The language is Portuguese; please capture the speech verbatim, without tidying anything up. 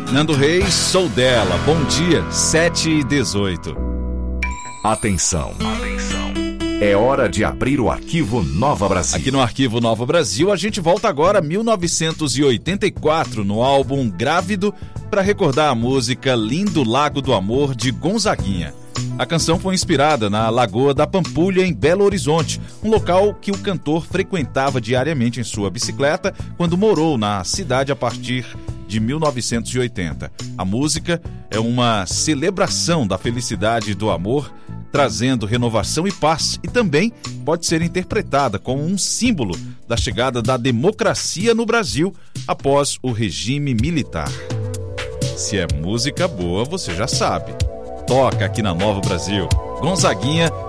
Nando Reis, Sou Dela. Bom dia, sete e dezoito. Atenção, atenção. É hora de abrir o Arquivo Nova Brasil. Aqui no Arquivo Nova Brasil, a gente volta agora a mil novecentos e oitenta e quatro, no álbum Grávido, para recordar a música Lindo Lago do Amor, de Gonzaguinha. A canção foi inspirada na Lagoa da Pampulha, em Belo Horizonte, um local que o cantor frequentava diariamente em sua bicicleta quando morou na cidade a partir de mil novecentos e oitenta. A música é uma celebração da felicidade e do amor, trazendo renovação e paz, e também pode ser interpretada como um símbolo da chegada da democracia no Brasil após o regime militar. Se é música boa, você já sabe. Toca aqui na Nova Brasil. Gonzaguinha